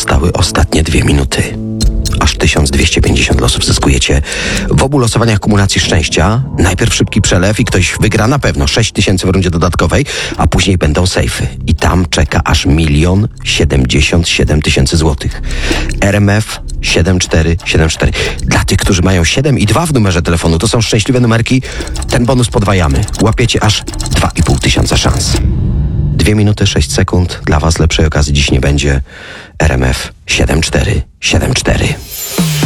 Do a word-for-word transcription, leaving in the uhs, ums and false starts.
Zostały ostatnie dwie minuty. Aż tysiąc dwieście pięćdziesiąt losów zyskujecie. W obu losowaniach kumulacji szczęścia najpierw szybki przelew i ktoś wygra na pewno sześć tysięcy w rundzie dodatkowej, a później będą sejfy. I tam czeka aż milion siedemdziesiąt siedem tysięcy złotych. R M F siedem cztery siedem cztery. Dla tych, którzy mają siedem i dwa w numerze telefonu, to są szczęśliwe numerki. Ten bonus podwajamy. Łapiecie aż dwa i pół tysiąca szans. Dwie minuty, sześć sekund. Dla was lepszej okazji dziś nie będzie. R M F siedem cztery siedem cztery.